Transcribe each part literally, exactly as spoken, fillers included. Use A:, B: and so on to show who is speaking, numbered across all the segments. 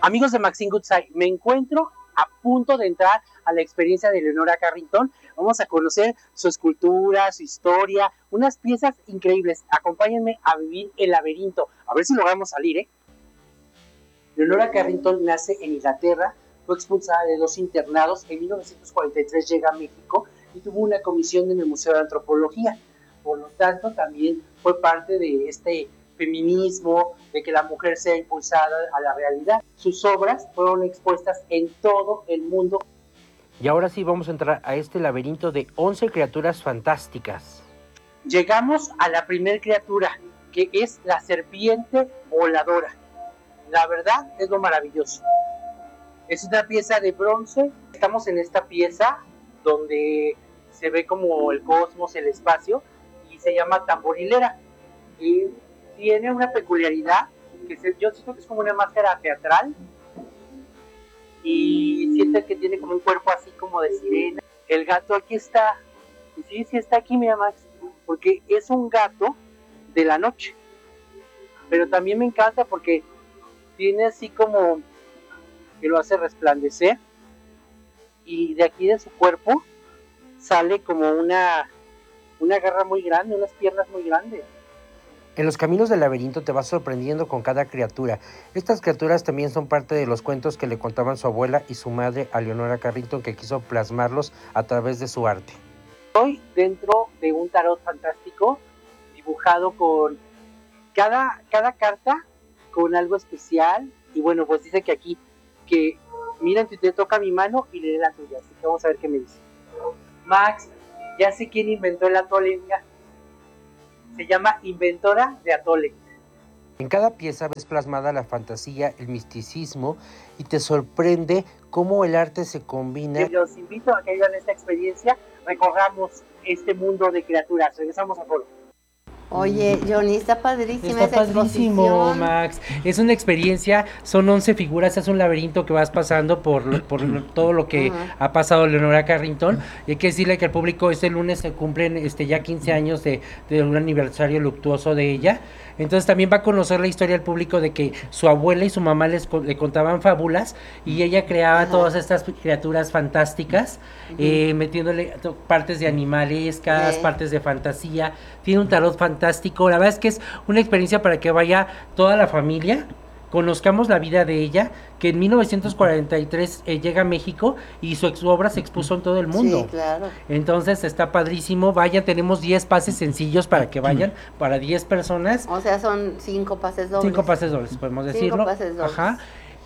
A: Amigos de Maxine Goodside, me encuentro a punto de entrar a la experiencia de Eleonora Carrington. Vamos a conocer su escultura, su historia, unas piezas increíbles. Acompáñenme a vivir el laberinto, a ver si logramos salir, ¿eh? Eleonora Carrington nace en Inglaterra, fue expulsada de dos internados, en mil novecientos cuarenta y tres llega a México y tuvo una comisión en el Museo de Antropología. Por lo tanto, también fue parte de este feminismo, de que la mujer sea impulsada a la realidad. Sus obras fueron expuestas en todo el mundo.
B: Y ahora sí vamos a entrar a este laberinto de once criaturas fantásticas.
A: Llegamos a la primer criatura, que es la serpiente voladora. La verdad es lo maravilloso. Es una pieza de bronce. Estamos en esta pieza donde se ve como el cosmos, el espacio, y se llama tamborilera. Y tiene una peculiaridad que se, yo siento que es como una máscara teatral y siento que tiene como un cuerpo así como de sirena. El gato aquí está, y sí, sí está aquí, mira Max, porque es un gato de la noche, pero también me encanta porque tiene así como que lo hace resplandecer y de aquí de su cuerpo sale como una, una garra muy grande, unas piernas muy grandes.
B: En los caminos del laberinto te vas sorprendiendo con cada criatura. Estas criaturas también son parte de los cuentos que le contaban su abuela y su madre a Eleonora Carrington, que quiso plasmarlos a través de su arte.
A: Estoy dentro de un tarot fantástico dibujado con cada, cada carta con algo especial. Y bueno, pues dice que aquí, que miren, te toca mi mano y le dé la tuya. Así que vamos a ver qué me dice. Max, ya sé quién inventó el atole, mira. Se llama Inventora de Atole.
B: En cada pieza ves plasmada la fantasía, el misticismo y te sorprende cómo el arte se combina.
A: Y los invito a que vivan esta experiencia, recorramos este mundo de criaturas. Regresamos a Foro.
C: Oye, Johnny, está padrísima
D: Está
C: esa
D: padrísimo,
C: exposición.
D: Max. Es una experiencia, son once figuras, es un laberinto que vas pasando por, por todo lo que uh-huh. ha pasado Eleonora Carrington. Y hay que decirle que al público este lunes se cumplen este, ya quince años de, de un aniversario luctuoso de ella. Entonces también va a conocer la historia del público de que su abuela y su mamá les le contaban fábulas y ella creaba uh-huh. todas estas criaturas fantásticas, uh-huh. eh, metiéndole partes de animalescas, uh-huh. partes de fantasía. Tiene un tarot fantástico. La verdad es que es una experiencia para que vaya toda la familia, conozcamos la vida de ella, que en mil novecientos cuarenta y tres eh, llega a México y su, su obra se expuso en todo el mundo.
C: Sí, claro.
D: Entonces está padrísimo. Vayan, tenemos diez pases sencillos para que vayan, para diez personas.
C: O sea, son cinco pases dobles.
D: Cinco pases dobles, podemos decirlo.
C: Cinco pases dobles.
D: Ajá.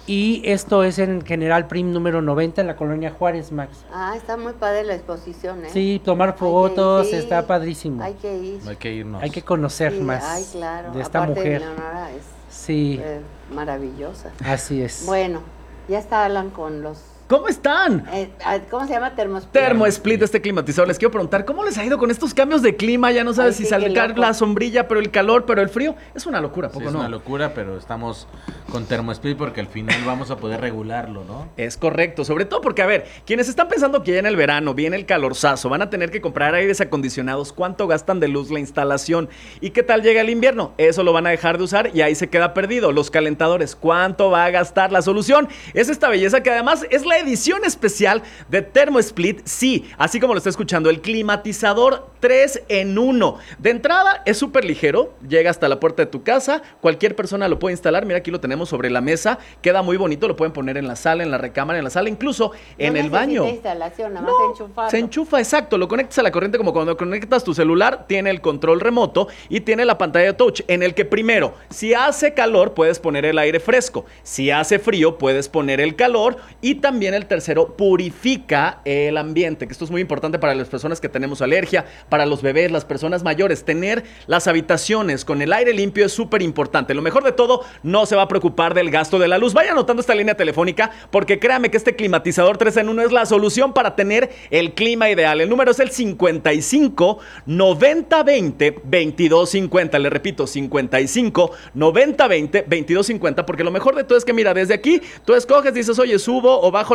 D: Y esto es en General Prim número noventa en la colonia Juárez, Max.
C: Ah, está muy padre la exposición, ¿eh?
D: Sí, tomar fotos,
C: ir, sí.
D: está padrísimo.
C: Hay que ir.
E: Hay que irnos.
D: Hay que conocer
C: sí,
D: más
C: ay, claro.
D: de esta
C: Aparte,
D: mujer.
C: Eleonora es
D: sí.
C: eh, maravillosa.
D: Así es.
C: Bueno, ya está Alan con los...
E: ¿Cómo están?
C: Eh, ¿Cómo se llama? Termosplit.
E: Termosplit, este climatizador. Les quiero preguntar, ¿cómo les ha ido con estos cambios de clima? Ya no sabes
C: Ay,
E: si
C: sí,
E: sacar la sombrilla, pero el calor, pero el frío. Es una locura, ¿poco
F: sí, es
E: no?
F: una locura, pero estamos con Termosplit porque al final vamos a poder regularlo, ¿no?
E: Es correcto, sobre todo porque, a ver, quienes están pensando que ya en el verano viene el calorzazo, van a tener que comprar aires acondicionados, ¿cuánto gastan de luz la instalación? ¿Y qué tal llega el invierno? Eso lo van a dejar de usar y ahí se queda perdido. Los calentadores, ¿cuánto va a gastar? La solución es esta belleza que además es la edición especial de Termosplit, sí, así como lo está escuchando, el climatizador tres en uno. De entrada es súper ligero, llega hasta la puerta de tu casa, cualquier persona lo puede instalar. Mira, aquí lo tenemos sobre la mesa, queda muy bonito, lo pueden poner en la sala, en la recámara, en la sala, incluso en
C: no
E: el baño.
C: No instalación, nada más
E: no,
C: enchufarlo.
E: Se enchufa, exacto, lo conectas a la corriente como cuando conectas tu celular, tiene el control remoto y tiene la pantalla touch, en el que primero, si hace calor, puedes poner el aire fresco, si hace frío, puedes poner el calor y también el tercero, purifica el ambiente, que esto es muy importante para las personas que tenemos alergia, para los bebés, las personas mayores. Tener las habitaciones con el aire limpio es súper importante. Lo mejor de todo, no se va a preocupar del gasto de la luz. Vaya anotando esta línea telefónica porque créame que este climatizador tres en uno es la solución para tener el clima ideal. El número es el cincuenta y cinco noventa veinte veintidós cincuenta. Le repito, cincuenta y cinco noventa veinte veintidós cincuenta, porque lo mejor de todo es que mira, desde aquí tú escoges, dices, oye, subo o bajo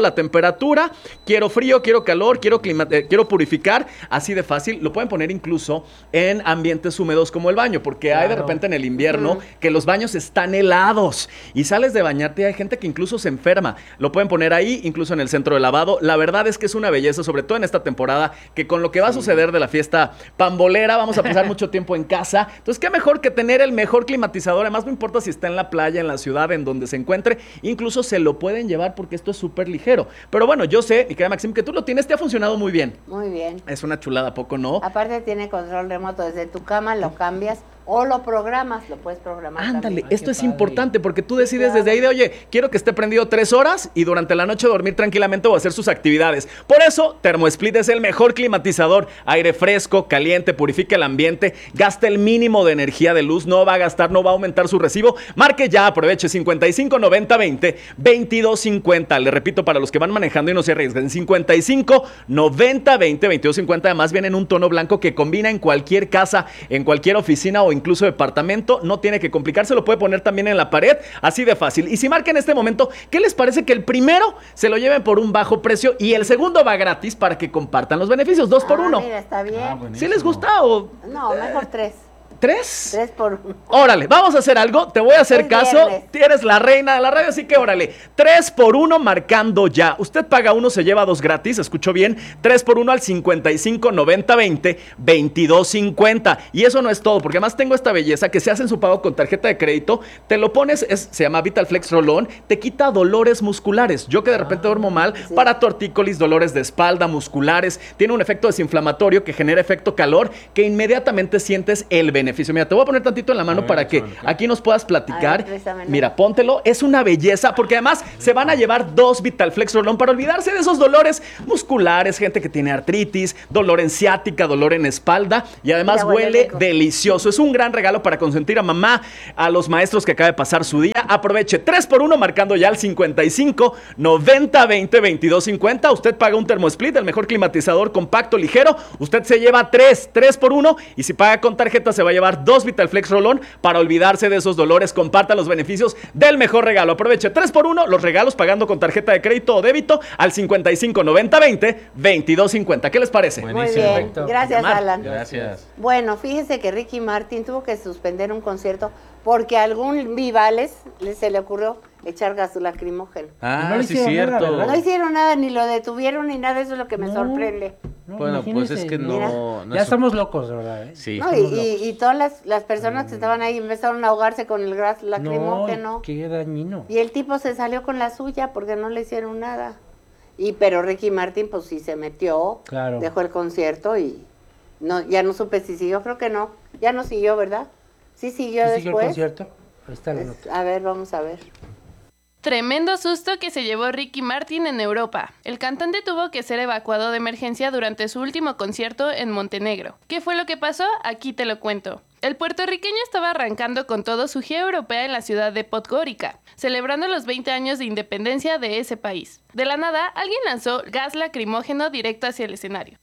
E: la temperatura, quiero frío, quiero calor, quiero, clima, eh, quiero purificar, así de fácil. Lo pueden poner incluso en ambientes húmedos como el baño, porque claro. hay de repente en el invierno uh-huh. que los baños están helados y sales de bañarte y hay gente que incluso se enferma. Lo pueden poner ahí, incluso en el centro de lavado. La verdad es que es una belleza, sobre todo en esta temporada, que con lo que va a suceder de la fiesta pambolera, vamos a pasar mucho tiempo en casa. Entonces, qué mejor que tener el mejor climatizador. Además, no importa si está en la playa, en la ciudad, en donde se encuentre, incluso se lo pueden llevar porque esto es súper ligero. Pero bueno, yo sé, mi querida Maxim, que tú lo tienes, te ha funcionado muy bien.
C: Muy bien.
E: Es una chulada, ¿poco no?
C: Aparte tiene control remoto desde tu cama, lo cambias o lo programas, lo puedes programar.
E: Ándale,
C: también.
E: esto es importante porque tú decides desde ahí de, oye, quiero que esté prendido tres horas y durante la noche dormir tranquilamente o hacer sus actividades. Por eso, ThermoSplit es el mejor climatizador. Aire fresco, caliente, purifica el ambiente, gasta el mínimo de energía de luz, no va a gastar, no va a aumentar su recibo. Marque ya, aproveche cincuenta y cinco noventa veinte veintidós cincuenta. Le repito, para los que van manejando y no se arriesguen, cincuenta y cinco noventa veinte veintidós cincuenta. Además viene en un tono blanco que combina en cualquier casa, en cualquier oficina o incluso departamento, no tiene que complicarse, lo puede poner también en la pared, así de fácil. Y si marca en este momento, ¿qué les parece que el primero se lo lleven por un bajo precio y el segundo va gratis para que compartan los beneficios? Dos por
C: ah,
E: uno.
C: Mira, está bien. Ah,
E: ¿Sí les gusta o...?
C: No, mejor tres.
E: ¿Tres?
C: Tres por uno.
E: Órale, vamos a hacer algo, te voy a hacer es caso, viernes. Eres la reina de la radio, así que órale, tres por uno marcando ya. Usted paga uno, se lleva dos gratis, escucho bien, tres por uno al cincuenta y cinco noventa veinte veintidós cincuenta. Y eso no es todo, porque además tengo esta belleza que se hace en su pago con tarjeta de crédito, te lo pones, es, se llama VitalFlex Rolón, te quita dolores musculares. Yo que de repente ah, duermo mal, sí. para tortícolis, dolores de espalda, musculares, tiene un efecto desinflamatorio que genera efecto calor, que inmediatamente sientes el beneficio. Mira, te voy a poner tantito en la mano ver, para que aquí nos puedas platicar. Ver, mira, póntelo, es una belleza, porque además se van a llevar dos VitalFlex Rolón para olvidarse de esos dolores musculares, gente que tiene artritis, dolor en ciática, dolor en espalda, y además mira, huele rico. Delicioso. Es un gran regalo para consentir a mamá, a los maestros que acaba de pasar su día. Aproveche tres por uno marcando ya al cincuenta y cinco noventa veinte veintidós cincuenta. Usted paga un ThermoSplit, el mejor climatizador compacto, ligero. Usted se lleva tres, tres por uno, y si paga con tarjeta se va a llevar dos VitalFlex Rolón para olvidarse de esos dolores. Comparta los beneficios del mejor regalo. Aproveche tres por uno los regalos pagando con tarjeta de crédito o débito al cincuenta y cinco noventa veinte veintidós cincuenta. ¿Qué les parece?
C: Buenísimo. Muy bien. Perfecto. Gracias, Alan.
F: Gracias.
C: Bueno, fíjese que Ricky Martin tuvo que suspender un concierto porque a algún Vivales se le ocurrió echar gas lacrimógeno.
F: Ah, no sí, cierto.
C: Nada, no hicieron nada, ni lo detuvieron, ni nada. Eso es lo que me no, sorprende.
F: No, bueno, pues es que no... no
D: ya
F: es...
D: estamos locos, ¿verdad? ¿Eh?
F: Sí.
C: No, y, y, y todas las, las personas que estaban ahí empezaron a ahogarse con el gas lacrimógeno.
D: No, qué dañino.
C: Y el tipo se salió con la suya porque no le hicieron nada. Y pero Ricky Martin, pues sí se metió,
D: claro.
C: dejó el concierto y no, ya no supe si siguió, creo que no. Ya no siguió, ¿verdad? Sí siguió
D: ¿Sí
C: después.
D: ¿Siguió el concierto? Ahí está la nota.
C: A ver, vamos a ver.
G: Tremendo susto que se llevó Ricky Martin en Europa. El cantante tuvo que ser evacuado de emergencia durante su último concierto en Montenegro. ¿Qué fue lo que pasó? Aquí te lo cuento. El puertorriqueño estaba arrancando con todo su gira europea en la ciudad de Podgorica, celebrando los veinte años de independencia de ese país. De la nada, alguien lanzó gas lacrimógeno directo hacia el escenario.